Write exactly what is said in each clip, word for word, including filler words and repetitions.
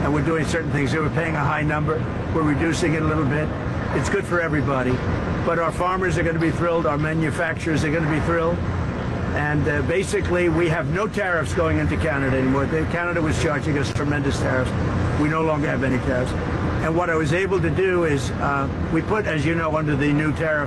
and we're doing certain things. They were paying a high number. We're reducing it a little bit. It's good for everybody. But our farmers are going to be thrilled. Our manufacturers are going to be thrilled. And uh, basically, we have no tariffs going into Canada anymore. They, Canada was charging us tremendous tariffs. We no longer have any tariffs. And what I was able to do is uh, we put, as you know, under the new tariff,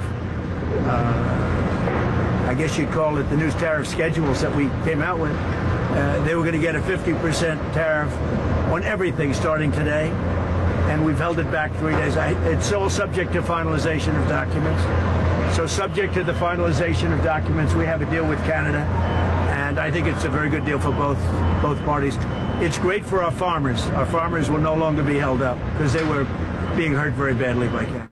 uh, I guess you'd call it the new tariff schedules that we came out with. Uh, they were going to get a fifty percent tariff on everything starting today. And we've held it back three days. I, it's all subject to finalization of documents. So subject to the finalization of documents, we have a deal with Canada. And I think it's a very good deal for both both parties. It's great for our farmers. Our farmers will no longer be held up because they were being hurt very badly by Canada.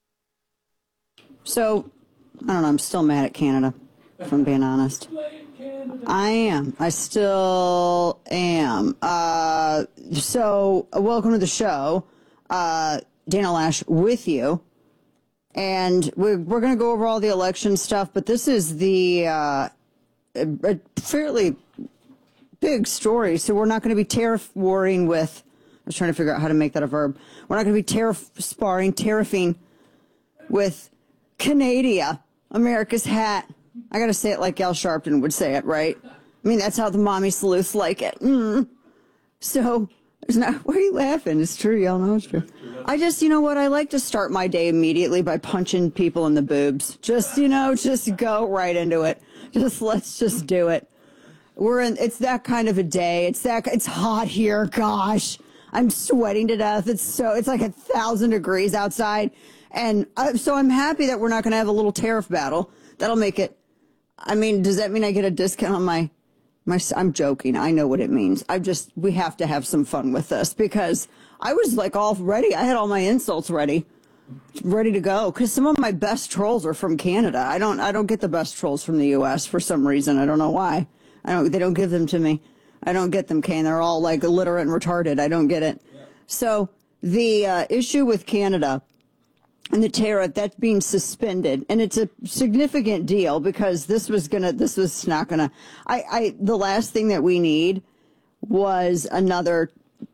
So, I don't know, I'm still mad at Canada, if I'm being honest. I am. I still am. Uh, so, welcome to the show. Uh, Dana Loesch with you. And we're, we're going to go over all the election stuff, but this is the uh, a, a fairly big story. So we're not going to be tariff warring with, I was trying to figure out how to make that a verb. We're not going to be tariff sparring, tariffing with Canada, America's hat. I got to say it like Al Sharpton would say it, right? I mean, that's how the mommy sleuths like it. Mm. So, there's not, why are you laughing? It's true. Y'all know it's true. I just, you know what? I like to start my day immediately by punching people in the boobs. Just, you know, just go right into it. Just, let's just do it. We're in, it's that kind of a day. It's that, it's hot here. Gosh, I'm sweating to death. It's so, it's like a thousand degrees outside. And uh, so I'm happy that we're not going to have a little tariff battle. That'll make it, I mean, does that mean I get a discount on my, my, I'm joking. I know what it means. I just, we have to have some fun with this because I was like all ready. I had all my insults ready, ready to go. Cause some of my best trolls are from Canada. I don't, I don't get the best trolls from the U S for some reason. I don't know why. I don't, they don't give them to me. I don't get them, Kane. They're all like illiterate and retarded. I don't get it. Yeah. So the uh, issue with Canada and the tariff, that's being suspended. And it's a significant deal because this was gonna, this was not gonna, I, I, the last thing that we need was another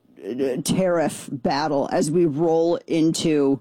tariff battle as we roll into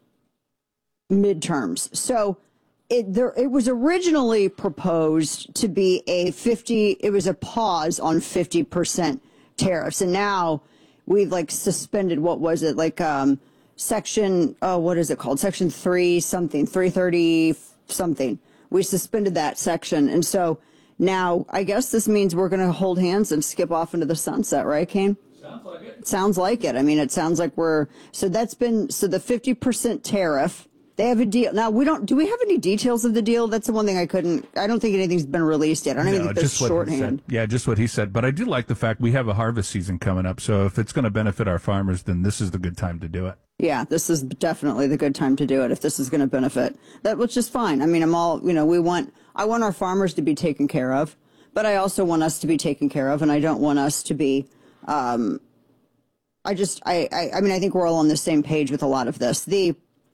midterms. So it, there, it was originally proposed to be a fifty, it was a pause on fifty percent tariffs. And now we've like suspended, what was it? Like, um, Section, oh, what is it called? Section three something, three thirty something. We suspended that section. And so now I guess this means we're going to hold hands and skip off into the sunset, right, Kane? Sounds like it. Sounds like it. I mean, it sounds like we're, so that's been, so the fifty percent tariff, they have a deal. Now, we don't, do we have any details of the deal? That's the one thing I couldn't, I don't think anything's been released yet. I don't no, even think there's shorthand. Yeah, just what he said. But I do like the fact we have a harvest season coming up. So if it's going to benefit our farmers, then this is the good time to do it. Yeah, this is definitely the good time to do it if this is going to benefit. That, which is fine. I mean, I'm all, you know, we want, I want our farmers to be taken care of, but I also want us to be taken care of, and I don't want us to be, um, I just, I, I, I mean, I think we're all on the same page with a lot of this. The,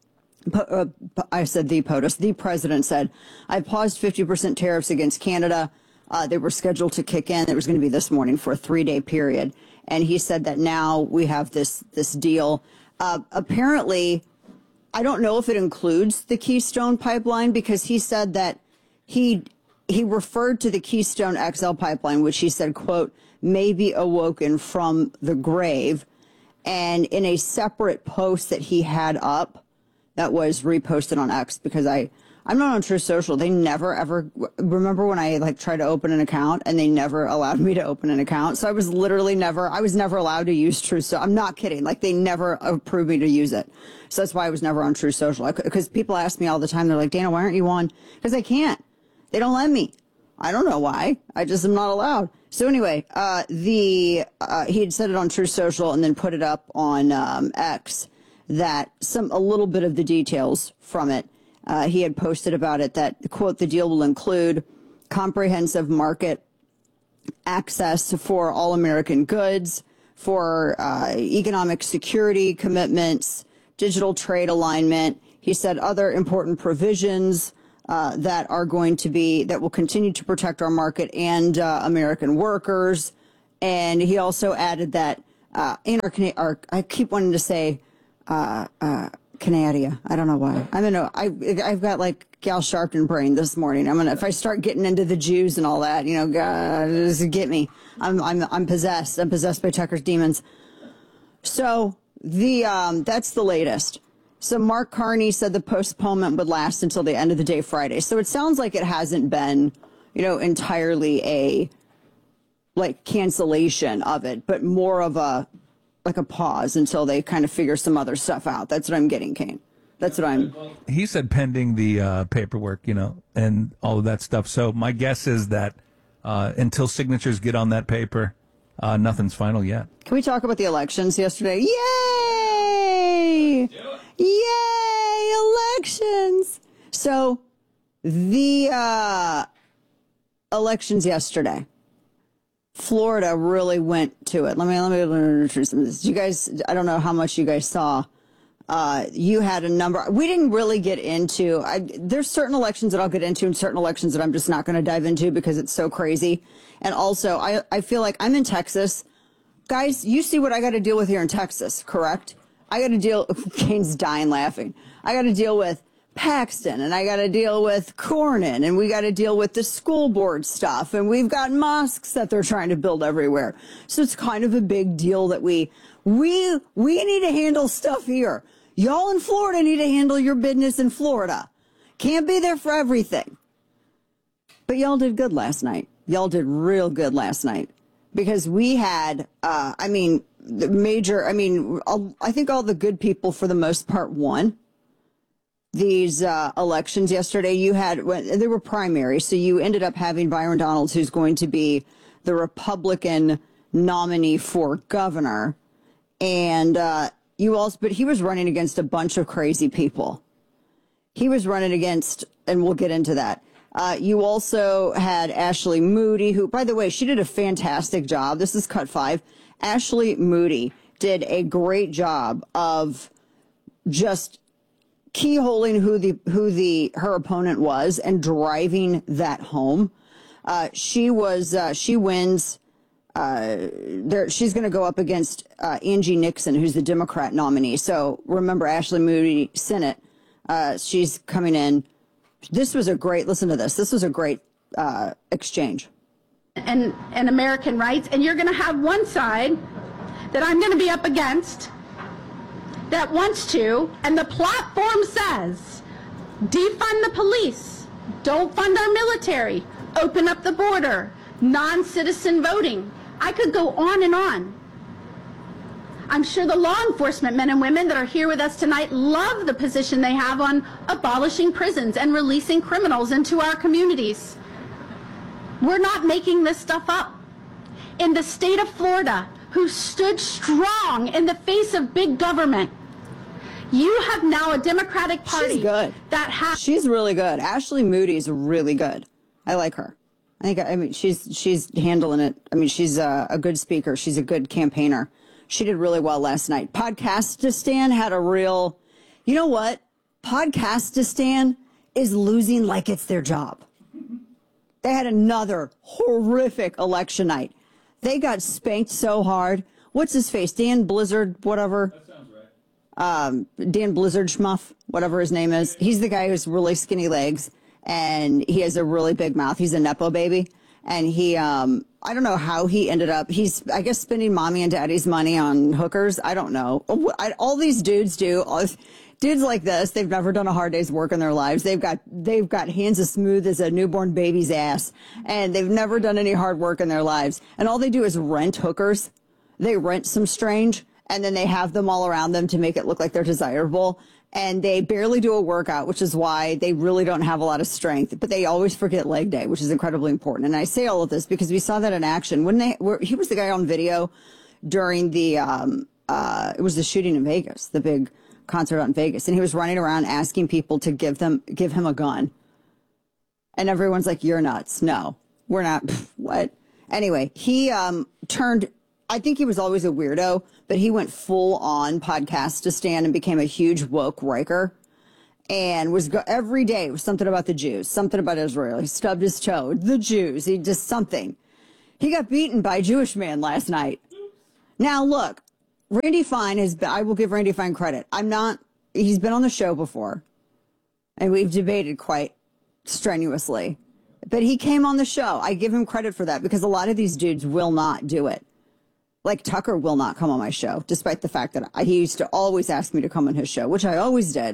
uh, I said the POTUS, the president said, I paused fifty percent tariffs against Canada. Uh, they were scheduled to kick in. It was going to be this morning for a three-day period. And he said that now we have this, this deal. Uh, apparently, I don't know if it includes the Keystone pipeline because he said that he he referred to the Keystone X L pipeline, which he said, quote, may be awoken from the grave. And in a separate post that he had up that was reposted on X, because I, I'm not on Truth Social. They never, ever, remember when I like tried to open an account and they never allowed me to open an account? So I was literally never, I was never allowed to use Truth Social. I'm not kidding. Like they never approved me to use it. So that's why I was never on Truth Social. Because people ask me all the time, they're like, Dana, why aren't you on? Because I can't. They don't let me. I don't know why. I just am not allowed. So anyway, uh, the, uh, he had said it on Truth Social and then put it up on, um, X that some, a little bit of the details from it. Uh, he had posted about it that, quote, the deal will include comprehensive market access for all American goods, for uh, economic security commitments, digital trade alignment. He said other important provisions uh, that are going to be, that will continue to protect our market and uh, American workers. And he also added that uh, in our, Cana- our, I keep wanting to say, uh, uh, Canadia. I don't know why. I don't know. I, I've got like Gal Sharpton brain this morning. I'm gonna, if I start getting into the Jews and all that, you know, God, just get me. I'm, I'm, I'm possessed. I'm possessed by Tucker's demons. So the, um, that's the latest. So Mark Carney said the postponement would last until the end of the day Friday. So it sounds like it hasn't been, you know, entirely a, like, cancellation of it, but more of a, like a pause until they kind of figure some other stuff out. That's what I'm getting, Kane. That's what I'm. He said pending the uh, paperwork, you know, and all of that stuff. So my guess is that uh, until signatures get on that paper, uh, nothing's final yet. Can we talk about the elections yesterday? Yay! Yay! Elections! So the uh, elections yesterday. Florida really went to it. Let me, let me, let me introduce some of this. You guys, I don't know how much you guys saw. Uh, you had a number. We didn't really get into, I, there's certain elections that I'll get into and certain elections that I'm just not going to dive into because it's so crazy. And also, I, I feel like I'm in Texas. Guys, you see what I got to deal with here in Texas, correct? I got to deal, Kane's dying laughing. I got to deal with Paxton, and I got to deal with Cornyn, and we got to deal with the school board stuff, and we've got mosques that they're trying to build everywhere. So it's kind of a big deal that we we we need to handle stuff here. Y'all in Florida need to handle your business in Florida. Can't be there for everything. But y'all did good last night. Y'all did real good last night because we had, uh, I mean, the major. I mean, all, I think all the good people for the most part won these uh, elections yesterday. You had, when there were primaries, so you ended up having Byron Donalds, who's going to be the Republican nominee for governor, and uh, you also, but he was running against a bunch of crazy people. He was running against, and we'll get into that. Uh, you also had Ashley Moody, who, by the way, she did a fantastic job. This is cut five. Ashley Moody did a great job of just keyholing who the who the her opponent was and driving that home. Uh, she was uh, she wins. Uh, there, she's going to go up against uh, Angie Nixon, who's the Democrat nominee. So remember, Ashley Moody, Senate. Uh, she's coming in. This was a great. Listen to this. This was a great uh, exchange. And and American rights, and you're going to have one side that I'm going to be up against that wants to, and the platform says, defund the police, don't fund our military, open up the border, non-citizen voting. I could go on and on. I'm sure the law enforcement men and women that are here with us tonight love the position they have on abolishing prisons and releasing criminals into our communities. We're not making this stuff up. In the state of Florida, who stood strong in the face of big government, you have now a Democratic Party She's good. that has. She's really good. Ashley Moody's really good. I like her. I think, I mean, she's she's handling it. I mean, she's a, a good speaker. She's a good campaigner. She did really well last night. Podcastistan had a real, you know what? Podcastistan is losing like it's their job. They had another horrific election night. They got spanked so hard. What's his face? Dan Blizzard, whatever. That sounds right. Um, Dan Blizzard Schmuff, whatever his name is. He's the guy who's really skinny legs and he has a really big mouth. He's a Nepo baby. And he, um, I don't know how he ended up, he's, I guess, spending mommy and daddy's money on hookers. I don't know. I, all these dudes do, all, dudes like this, they've never done a hard day's work in their lives. They've got, they've got hands as smooth as a newborn baby's ass. And they've never done any hard work in their lives. And all they do is rent hookers. They rent some strange, and then they have them all around them to make it look like they're desirable. And they barely do a workout, which is why they really don't have a lot of strength. But they always forget leg day, which is incredibly important. And I say all of this because we saw that in action. When they were, he was the guy on video during the, um, uh, it was the shooting in Vegas, the big concert out in Vegas. And he was running around asking people to give them, give him a gun. And everyone's like, you're nuts. No, we're not. Pff, what? Anyway, he um, turned, I think he was always a weirdo, but he went full on Podcastistan and became a huge woke riker and was go- every day was something about the Jews, something about Israel. He stubbed his toe. The Jews. He just something. He got beaten by a Jewish man last night. Now, look, Randy Fine has been, I will give Randy Fine credit. I'm not, he's been on the show before, and we've debated quite strenuously. But he came on the show. I give him credit for that because a lot of these dudes will not do it. Like Tucker will not come on my show, despite the fact that I, he used to always ask me to come on his show, which I always did.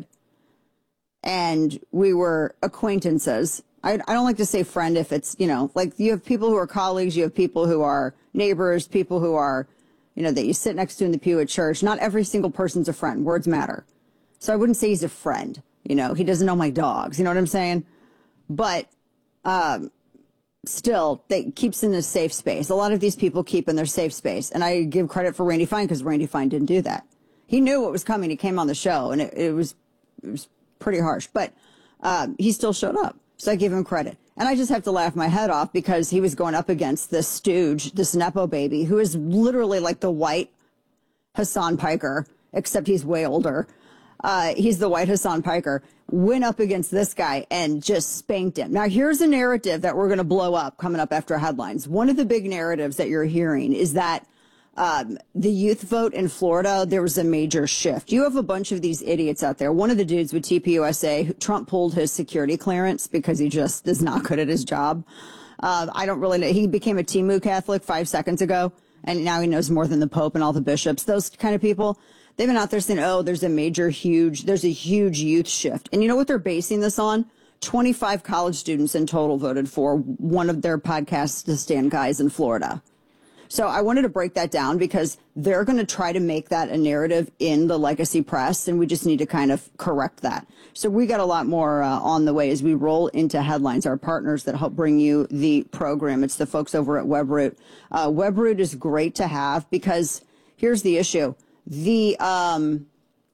And we were acquaintances. I, I don't like to say friend if it's, you know, like you have people who are colleagues, you have people who are neighbors, people who are, you know, that you sit next to in the pew at church. Not every single person's a friend. Words matter. So I wouldn't say he's a friend. You know, he doesn't know my dogs. You know what I'm saying? But um, still, they keeps in a safe space. A lot of these people keep in their safe space. And I give credit for Randy Fine because Randy Fine didn't do that. He knew what was coming. He came on the show, and it, it was it was pretty harsh. But um, he still showed up. So I give him credit. And I just have to laugh my head off because he was going up against this stooge, this Nepo baby, who is literally like the white Hassan Piker, except he's way older. Uh, he's the white Hassan Piker, went up against this guy and just spanked him. Now, here's a narrative that we're going to blow up coming up after headlines. One of the big narratives that you're hearing is that um, the youth vote in Florida, there was a major shift. You have a bunch of these idiots out there. One of the dudes with T P U S A, Trump pulled his security clearance because he just is not good at his job. Uh, I don't really know. He became a T M U Catholic five seconds ago, and now he knows more than the Pope and all the bishops. Those kind of people. They've been out there saying, oh, there's a major, huge, there's a huge youth shift. And you know what they're basing this on? twenty-five college students in total voted for one of their podcasts to stand guys in Florida. So I wanted to break that down because they're going to try to make that a narrative in the legacy press, and we just need to kind of correct that. So we got a lot more uh, on the way as we roll into headlines. Our partners that help bring you the program, it's the folks over at Webroot. Uh, Webroot is great to have because here's the issue. The um,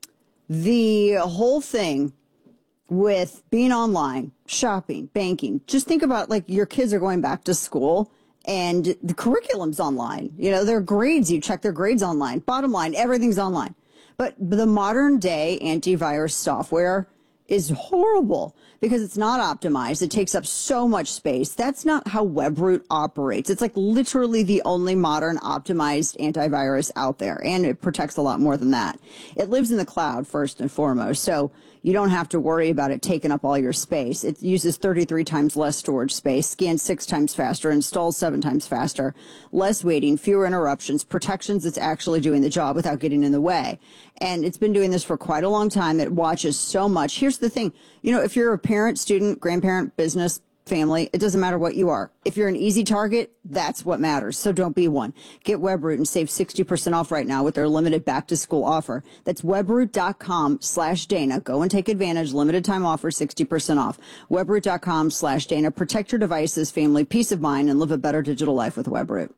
the whole thing with being online, shopping, banking, just think about like your kids are going back to school and the curriculum's online. You know, their grades, you check their grades online. Bottom line, everything's online. But the modern day antivirus software is horrible because it's not optimized. It takes up so much space. That's not how Webroot operates. It's like literally the only modern optimized antivirus out there, and it protects a lot more than that. It lives in the cloud first and foremost, so you don't have to worry about it taking up all your space. It uses thirty-three times less storage space, scans six times faster, installs seven times faster, less waiting, fewer interruptions, protections. It's actually doing the job without getting in the way. And it's been doing this for quite a long time. It watches so much. Here's the thing. You know, if you're a parent, student, grandparent, business, family, it doesn't matter what you are. If you're an easy target, that's what matters. So don't be one. Get Webroot and save sixty percent off right now with their limited back to school offer. That's webroot.com slash Dana. Go and take advantage. Limited time offer, sixty percent off. Webroot.com slash Dana. Protect your devices, family, peace of mind, and live a better digital life with Webroot.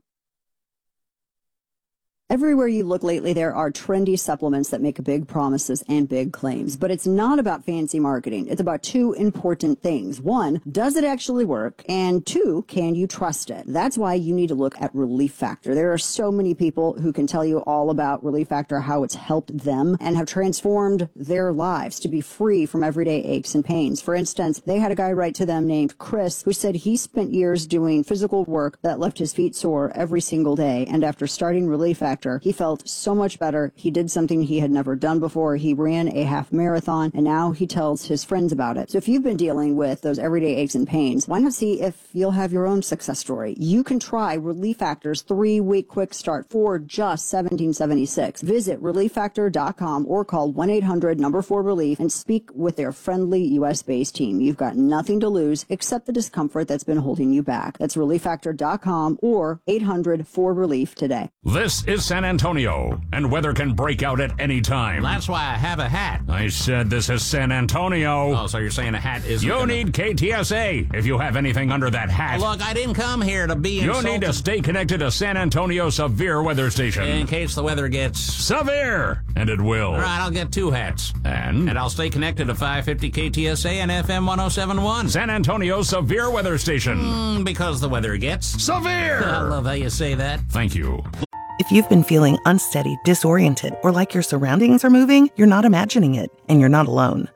Everywhere you look lately, there are trendy supplements that make big promises and big claims. But it's not about fancy marketing. It's about two important things. One, does it actually work? And two, can you trust it? That's why you need to look at Relief Factor. There are so many people who can tell you all about Relief Factor, how it's helped them and have transformed their lives to be free from everyday aches and pains. For instance, they had a guy write to them named Chris who said he spent years doing physical work that left his feet sore every single day. And after starting Relief Factor, he felt so much better. He did something he had never done before. He ran a half marathon, and now he tells his friends about it. So if you've been dealing with those everyday aches and pains, why not see if you'll have your own success story? You can try Relief Factor's three-week quick start for just seventeen seventy-six. Visit relief factor dot com or call one eight hundred number four relief and speak with their friendly U S-based team. You've got nothing to lose except the discomfort that's been holding you back. That's relief factor dot com or eight hundred four relief today. This is San Antonio, and weather can break out at any time. That's why I have a hat. I said this is San Antonio. Oh, so you're saying a hat isn't You gonna... need K T S A if you have anything under that hat. Look, I didn't come here to be You insulted. need to stay connected to San Antonio Severe Weather Station. In case the weather gets... Severe! And it will. All right, I'll get two hats. And? And I'll stay connected to five fifty K T S A and F M one oh seven point one. San Antonio Severe Weather Station. Mm, because the weather gets... Severe! I love how you say that. Thank you. If you've been feeling unsteady, disoriented, or like your surroundings are moving, you're not imagining it, and you're not alone.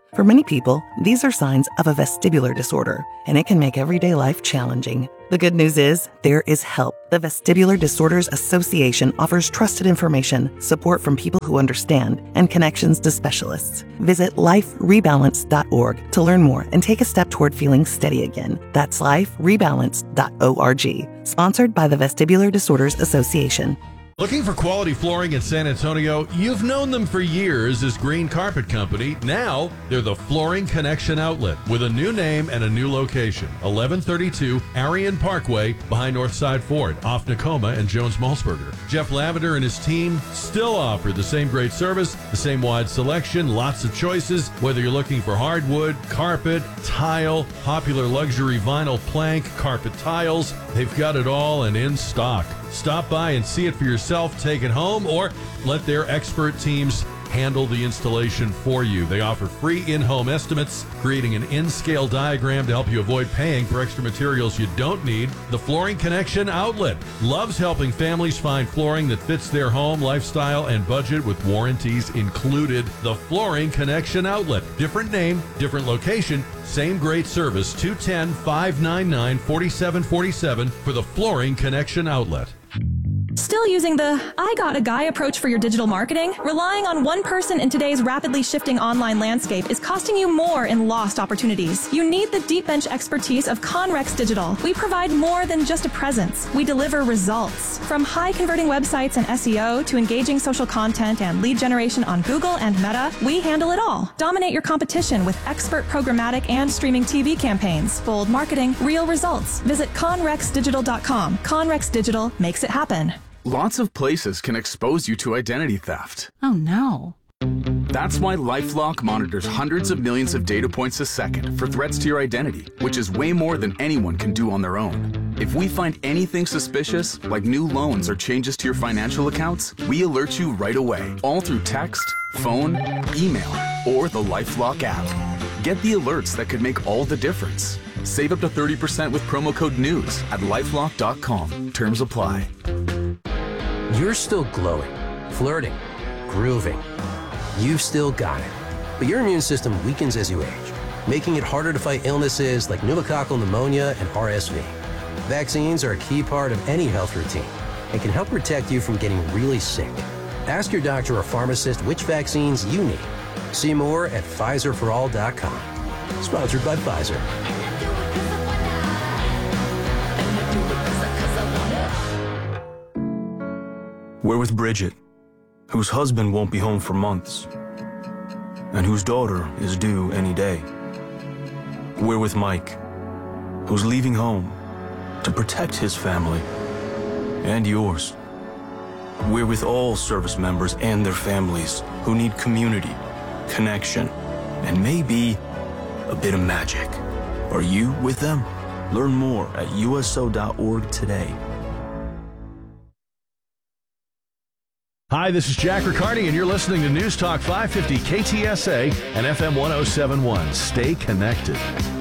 For many people, these are signs of a vestibular disorder, and it can make everyday life challenging. The good news is, there is help. The Vestibular Disorders Association offers trusted information, support from people who understand, and connections to specialists. Visit life rebalance dot org to learn more and take a step toward feeling steady again. That's life rebalance dot org. Sponsored by the Vestibular Disorders Association. Looking for quality flooring in San Antonio? You've known them for years as Green Carpet Company. Now, they're the Flooring Connection Outlet with a new name and a new location. eleven thirty-two Arion Parkway behind Northside Ford, off Nakoma and Jones-Malsberger. Jeff Lavender and his team still offer the same great service, the same wide selection, lots of choices. Whether you're looking for hardwood, carpet, tile, popular luxury vinyl plank, carpet tiles, they've got it all and in stock. Stop by and see it for yourself, take it home, or let their expert teams handle the installation for you. They offer free in-home estimates, creating an in-scale diagram to help you avoid paying for extra materials you don't need. The Flooring Connection Outlet loves helping families find flooring that fits their home, lifestyle, and budget with warranties included. The Flooring Connection Outlet. Different name, different location, same great service. two one zero, five nine nine, four seven four seven for the Flooring Connection Outlet. Still using the I got a guy approach for your digital marketing? Relying on one person in today's rapidly shifting online landscape is costing you more in lost opportunities. You need the deep bench expertise of Conrex Digital. We provide more than just a presence. We deliver results. From high converting websites and S E O to engaging social content and lead generation on Google and Meta, we handle it all. Dominate your competition with expert programmatic and streaming T V campaigns. Bold marketing, real results. Visit conrex digital dot com. Conrex Digital makes it happen. Lots of places can expose you to identity theft. Oh no. That's why LifeLock monitors hundreds of millions of data points a second for threats to your identity, which is way more than anyone can do on their own. If we find anything suspicious, like new loans or changes to your financial accounts, we alert you right away, all through text, phone, email, or the LifeLock app. Get the alerts that could make all the difference. Save up to thirty percent with promo code NEWS at lifelock dot com. Terms apply. You're still glowing, flirting, grooving. You've still got it. But your immune system weakens as you age, making it harder to fight illnesses like pneumococcal pneumonia and R S V. Vaccines are a key part of any health routine and can help protect you from getting really sick. Ask your doctor or pharmacist which vaccines you need. See more at Pfizer for all dot com. Sponsored by Pfizer. We're with Bridget, whose husband won't be home for months, and whose daughter is due any day. We're with Mike, who's leaving home to protect his family and yours. We're with all service members and their families who need community, connection, and maybe a bit of magic. Are you with them? Learn more at U S O dot org today. Hi, this is Jack Riccardi, and you're listening to News Talk five fifty K T S A and F M one oh seven point one. Stay connected.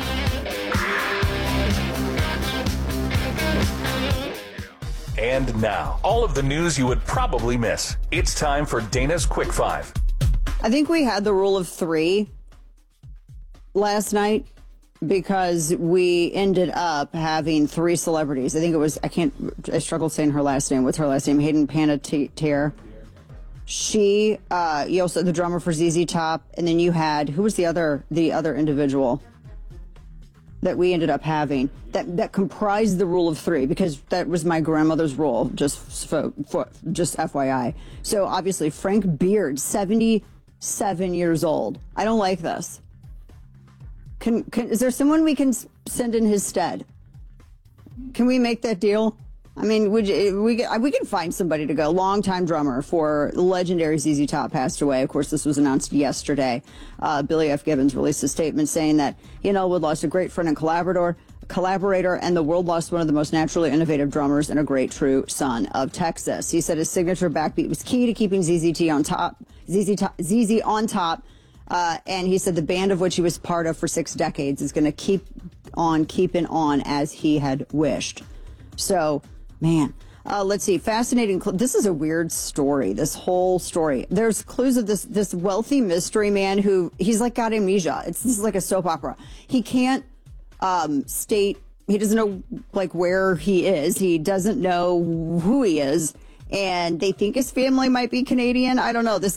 And now, all of the news you would probably miss. It's time for Dana's Quick Five. I think we had the rule of three last night because we ended up having three celebrities. I think it was, I can't, I struggled saying her last name. What's her last name? Hayden Panettiere. She, uh, you also the drummer for Z Z Top, and then you had, who was the other, the other individual that we ended up having that, that comprised the rule of three, because that was my grandmother's rule, just for, for just F Y I. So obviously Frank Beard, seventy-seven years old. I don't like this. Can, can is there someone we can send in his stead? Can we make that deal? I mean, would you, we we can find somebody to go. Longtime drummer for legendary Z Z Top passed away. Of course, this was announced yesterday. Uh, Billy F. Gibbons released a statement saying that he and Elwood lost a great friend and collaborator, collaborator, and the world lost one of the most naturally innovative drummers and a great true son of Texas. He said his signature backbeat was key to keeping Z Z T on top, Z Z top, Z Z on top. Uh, and he said the band of which he was part of for six decades is going to keep on keeping on as he had wished. So, man, Uh, let's see. Fascinating. Cl- this is a weird story. This whole story. There's clues of this this wealthy mystery man who he's like got amnesia. It's this is like a soap opera. He can't um, state. He doesn't know like where he is. He doesn't know who he is. And they think his family might be Canadian. I don't know. This